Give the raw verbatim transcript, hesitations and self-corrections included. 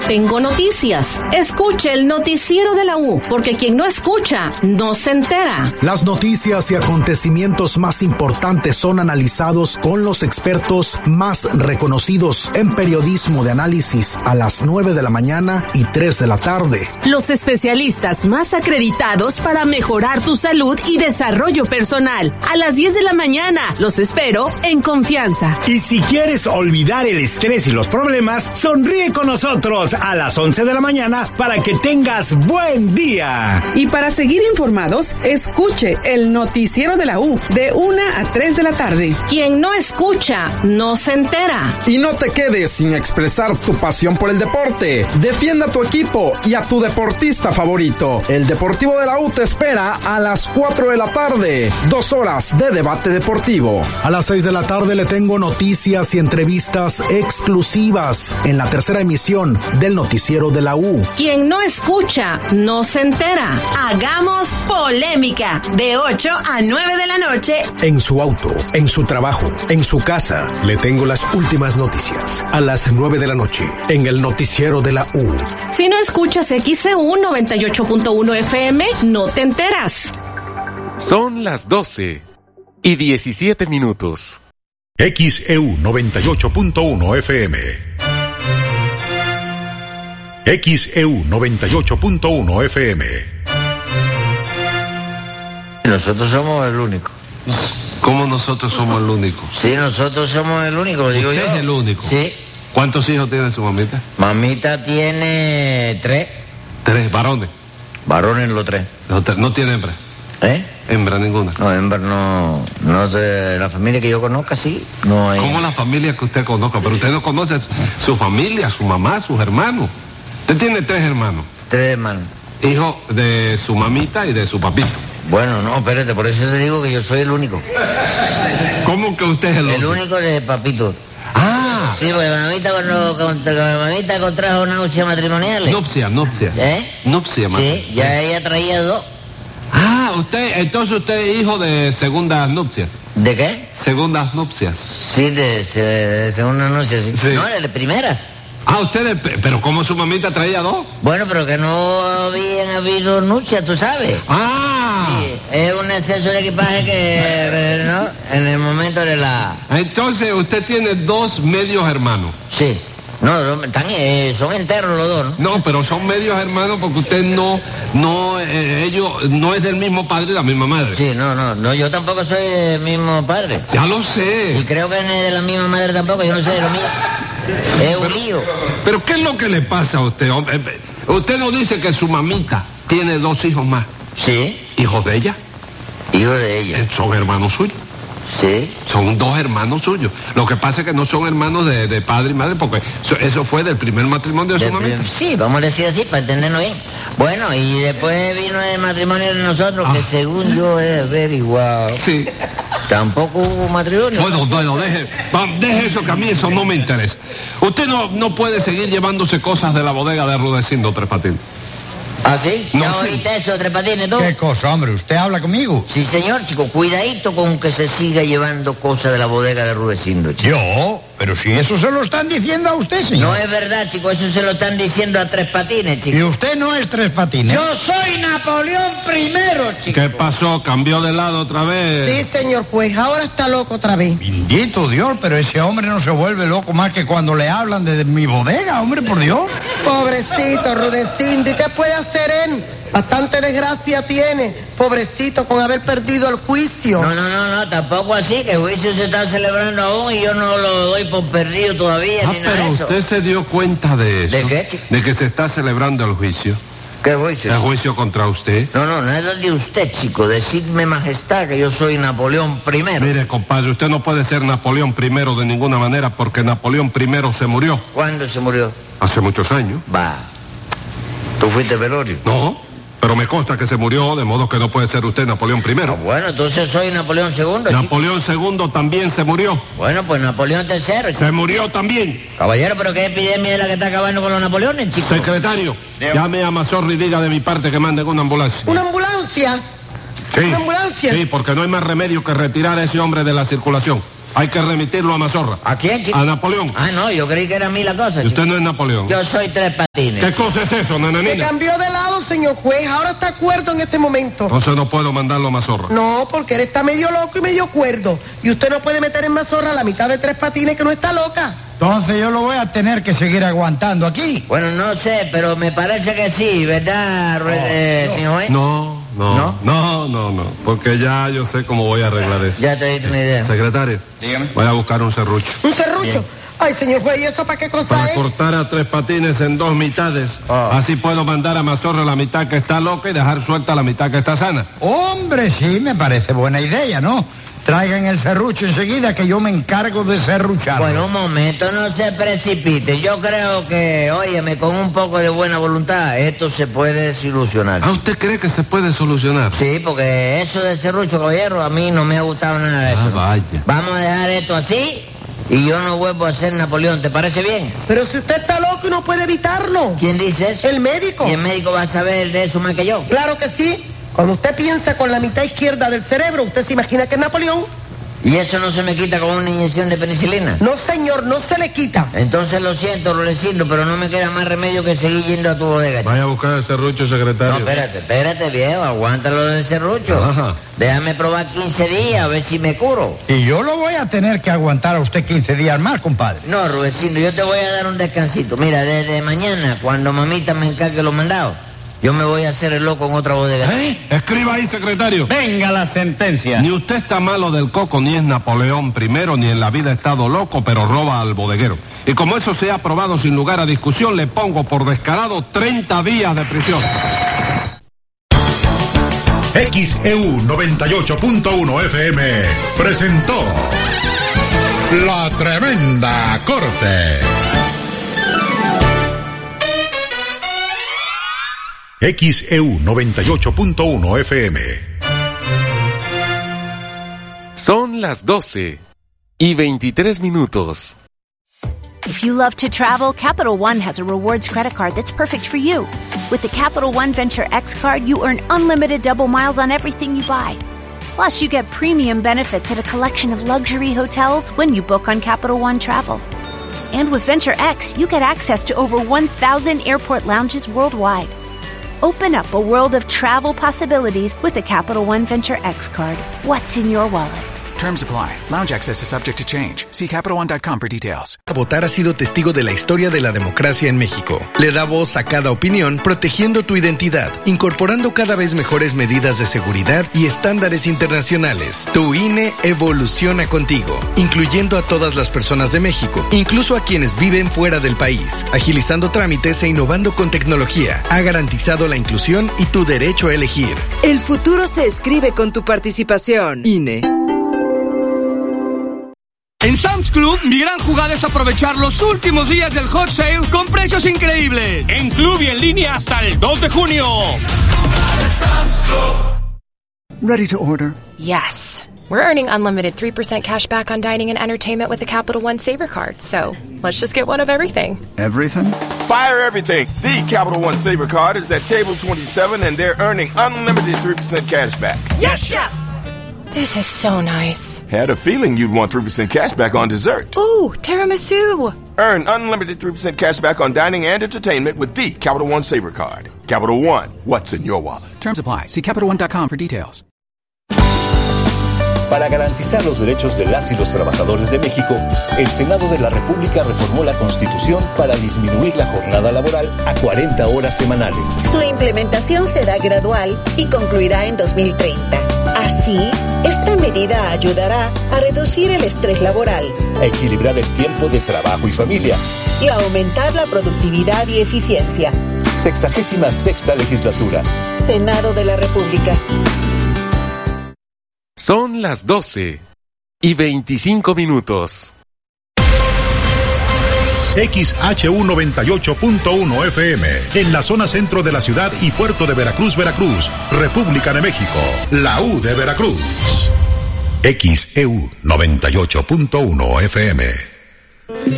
tengo noticias. Escuche el noticiero de la U, porque quien no escucha, no se entera. Las noticias y acontecimientos más importantes son analizados con los expertos más reconocidos en periodismo de análisis a las nueve de la mañana y tres de la tarde. Los especialistas más acreditados para mejorar tu salud y desarrollo personal. A las diez de la mañana. Los espero en Confianza. Y si quieres olvidar el estrés y los problemas, sonríe con nosotros a las once de la mañana para que tengas buen día. Y para seguir informados, escuche el noticiero de la U de una a tres de la tarde. Quien no escucha, no se entera. Y no te quedes sin expresar tu pasión por el deporte. Defienda a tu equipo y a tu deportista favorito. El Deportivo de la U te espera a las cuatro de la tarde. Dos horas de debate deportivo. A las seis de la tarde le tengo noticias y entrevistas exclusivas en la tercera emisión del noticiero de la U. Quien no escucha, no se entera. Hagamos polémica de ocho a nueve de la noche. En su auto, en su trabajo, en su casa, le tengo las últimas noticias. A las nueve de la noche, en el noticiero de la U. Si no escuchas X C U noventa y ocho punto uno F M, no te enteras. Son las doce y diecisiete minutos. X E U noventa y ocho punto uno F M. X E U noventa y ocho punto uno F M. Nosotros somos el único. ¿Cómo nosotros somos el único? Sí, nosotros somos el único, digo yo. ¿Usted es el único? Sí. ¿Cuántos hijos tiene su mamita? Mamita tiene tres. ¿Tres varones? Varones los tres. Los tres. ¿No tiene hembra? ¿Eh? Hembra ninguna. No, hembra no, no de la familia que yo conozca, sí. No hay. ¿Cómo la familia que usted conozca? Pero usted no conoce su familia, su mamá, sus hermanos. Usted tiene tres hermanos. Tres hermanos. Hijos de su mamita y de su papito. Bueno, no, espérate, por eso te digo que yo soy el único. ¿Cómo que usted es el único? El único de papito. Ah. Sí, porque mamita cuando, cuando mamita contrajo náuseas matrimoniales. Nupcia, nupcia. ¿Eh? Nupcia, sí, ya ella traía dos. Ah, usted, entonces usted es hijo de segundas nupcias. ¿De qué? Segundas nupcias. Sí, de, de, de segundas nupcias, sí. sí. No, de primeras. Ah, usted, pero ¿cómo su mamita traía dos? Bueno, pero que no habían habido nupcias, tú sabes. Ah. Sí, es un exceso de equipaje que, ¿no? En el momento de la... Entonces usted tiene dos medios hermanos. Sí. No, están, eh, son enteros los dos, ¿no? No, pero son medios hermanos porque usted no, no, eh, ellos, no es del mismo padre y la misma madre. Sí, no, no, no, yo tampoco soy del mismo padre. Ya lo sé. Y creo que no es de la misma madre tampoco, yo no sé de lo mío. Es un lío. Pero ¿qué es lo que le pasa a usted? Usted nos dice que su mamita tiene dos hijos más. Sí. ¿Hijos de ella? Hijos de ella. ¿Son hermanos suyos? Sí. Son dos hermanos suyos. Lo que pasa es que no son hermanos de, de padre y madre, porque eso, eso fue del primer matrimonio de, de su mamita. Sí, vamos a decir así, para entendernos bien. Bueno, y después vino el matrimonio de nosotros, ah. que según yo he averiguado. Sí. Tampoco hubo matrimonio. Bueno, bueno, deje, deje eso, que a mí eso no me interesa. Usted no, no puede seguir llevándose cosas de la bodega de Rudecindo, Tres Patines. ¿Ah, sí? No, ¿Ya sí. oíste eso, Tres Patines, tú? ¿Qué cosa, hombre? ¿Usted habla conmigo? Sí, señor, chico. Cuidadito con que se siga llevando cosas de la bodega de Rudecindo, chico. ¿Yo? Pero si eso se lo están diciendo a usted, señor. No es verdad, chico. Eso se lo están diciendo a Tres Patines, chico. Y usted no es Tres Patines. Yo soy Napoleón primero, chico. ¿Qué pasó? ¿Cambió de lado otra vez? Sí, señor juez. Ahora está loco otra vez. Bendito Dios, pero ese hombre no se vuelve loco más que cuando le hablan de mi bodega, hombre, por Dios. Pobrecito Rudecindo. ¿Y qué puede hacer él? Bastante desgracia tiene, pobrecito, con haber perdido el juicio. No, no, no, no, tampoco así, que el juicio se está celebrando aún y yo no lo doy por perdido todavía, ah, ni nada pero de eso. ¿Usted se dio cuenta de eso? ¿De qué, chico? De que se está celebrando el juicio. ¿Qué juicio? ¿El juicio contra usted? No, no, no es de usted, chico. Decidme, majestad, que yo soy Napoleón primero. Mire, compadre, usted no puede ser Napoleón primero de ninguna manera porque Napoleón primero se murió. ¿Cuándo se murió? Hace muchos años. Va. ¿Tú fuiste velorio? No. Pero me consta que se murió, de modo que no puede ser usted Napoleón primero. Ah, bueno, entonces soy Napoleón segundo. Napoleón segundo también se murió. Bueno, pues Napoleón tercero. Chico. Se murió también. Caballero, ¿pero qué epidemia es la que está acabando con los Napoleones, chico? Secretario, Dios. Llame a Mazorri y diga de mi parte que manden una ambulancia. ¿Una ambulancia? Sí. ¿Una ambulancia? Sí, porque no hay más remedio que retirar a ese hombre de la circulación. Hay que remitirlo a Mazorra. ¿A quién, chico? A Napoleón. Ah, no, yo creí que era a mí la cosa, Y usted chico. no es Napoleón. Yo soy Tres Patines. ¿Qué cosa es eso, Se nananina? cambió de lado, señor juez. Ahora está cuerdo en este momento. Entonces no puedo mandarlo a Mazorra. No, porque él está medio loco y medio cuerdo. Y usted no puede meter en Mazorra la mitad de Tres Patines que no está loca. Entonces yo lo voy a tener que seguir aguantando aquí. Bueno, no sé, pero me parece que sí, ¿verdad, Rue- eh, no. señor juez? No, no, ¿No? no, no, no, porque ya yo sé cómo voy a arreglar eso. Ya te diste una idea. Secretario, Dígame. voy a buscar un serrucho. ¿Un serrucho? Bien. Ay, señor juez, ¿y eso para qué cosa Para es? cortar a Tres Patines en dos mitades. Ah. Así puedo mandar a Mazorra la mitad que está loca y dejar suelta la mitad que está sana. Hombre, sí, me parece buena idea, ¿no? Traigan el serrucho enseguida que yo me encargo de serrucharlo. Bueno, un momento, no se precipite. Yo creo que, óyeme, con un poco de buena voluntad, esto se puede desilusionar. ¿Ah, usted cree que se puede solucionar? Sí, porque eso de serrucho, caballero, a mí no me ha gustado nada de eso. Ah, vaya. Vamos a dejar esto así y yo no vuelvo a ser Napoleón, ¿te parece bien? Pero si usted está loco y no puede evitarlo. ¿Quién dice eso? El médico. ¿Y el médico va a saber de eso más que yo? Claro que sí. Cuando usted piensa con la mitad izquierda del cerebro, usted se imagina que es Napoleón. ¿Y eso no se me quita con una inyección de penicilina? No, señor, no se le quita. Entonces lo siento, Rudecindo, pero no me queda más remedio que seguir yendo a tu bodega. chico. Vaya a buscar el serrucho, No, secretario. espérate, espérate, viejo, aguántalo del serrucho. Ajá. Déjame probar quince días a ver si me curo. Y yo lo voy a tener que aguantar a usted quince días más, compadre. No, Rudecindo, yo te voy a dar un descansito. Mira, desde mañana, cuando mamita me encargue los mandados, yo me voy a hacer el loco en otra bodega. ¿Eh? Escriba ahí, secretario. Venga la sentencia. Ni usted está malo del coco, ni es Napoleón primero, ni en la vida ha estado loco, pero roba al bodeguero. Y como eso se ha aprobado sin lugar a discusión, le pongo por descarado treinta días de prisión. X E U noventa y ocho punto uno F M presentó La Tremenda Corte. X E U noventa y ocho punto uno F M. Son las doce y veintitrés minutos. If you love to travel, Capital One has a rewards credit card that's perfect for you. With the Capital One Venture X card, you earn unlimited double miles on everything you buy. Plus, you get premium benefits at a collection of luxury hotels when you book on Capital One Travel. And with Venture X, you get access to over one thousand airport lounges worldwide. Open up a world of travel possibilities with the Capital One Venture X card. What's in your wallet? Terms apply. Lounge access is subject to change. See Capital One dot com for details. Votar ha sido testigo de la historia de la democracia en México. Le da voz a cada opinión, protegiendo tu identidad, incorporando cada vez mejores medidas de seguridad y estándares internacionales. Tu I N E evoluciona contigo, incluyendo a todas las personas de México, incluso a quienes viven fuera del país, agilizando trámites e innovando con tecnología. Ha garantizado la inclusión y tu derecho a elegir. El futuro se escribe con tu participación. I N E. En Sam's Club, mi gran jugada es aprovechar los últimos días del hot sale con precios increíbles. En club y en línea hasta el dos de junio. Ready to order? Yes. We're earning unlimited three percent cash back on dining and entertainment with the Capital One Saver Card. So, let's just get one of everything. Everything? Fire everything. The Capital One Saver Card is at table twenty-seven and they're earning unlimited three percent cash back. Yes, Chef! This is so nice. Had a feeling you'd want three percent cash back on dessert. Ooh, tiramisu. Earn unlimited three percent cash back on dining and entertainment with the Capital One Saver Card. Capital One, what's in your wallet? Terms apply. See Capital One dot com for details. Para garantizar los derechos de las y los trabajadores de México, el Senado de la República reformó la Constitución para disminuir la jornada laboral a cuarenta horas semanales. Su implementación será gradual y concluirá en dos mil treinta. Así, esta medida ayudará a reducir el estrés laboral, a equilibrar el tiempo de trabajo y familia y a aumentar la productividad y eficiencia. Sexagésima sexta legislatura. Senado de la República. Son las doce y veinticinco minutos. X H U noventa y ocho punto uno F M, en la zona centro de la ciudad y puerto de Veracruz, Veracruz, República de México, la U de Veracruz. X E U noventa y ocho punto uno F M.